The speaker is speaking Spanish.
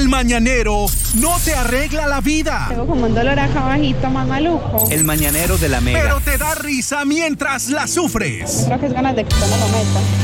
mañanero no te arregla la vida. Tengo como un dolor acá abajito, más maluco. El mañanero de la Mega. Pero te da risa mientras la sufres. Creo que es ganas de que usted me lo meta.